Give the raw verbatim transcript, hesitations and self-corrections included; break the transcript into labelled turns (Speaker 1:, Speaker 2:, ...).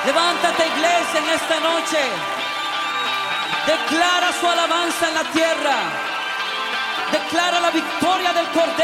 Speaker 1: Levántate, iglesia, en esta noche. Declara su alabanza en la tierra. Declara la victoria del Cordero.